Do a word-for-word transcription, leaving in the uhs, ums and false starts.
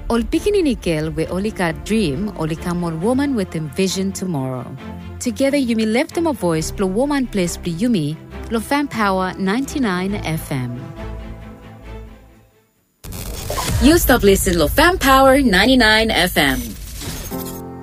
Ol Pikininikel we Olika dream, Olika mon woman with envision tomorrow. Together you may lift them a voice, Plo woman place Plo Yumi, Lo Fam Power ninety-nine F M. You stop listening Lo Fam Power ninety-nine F M.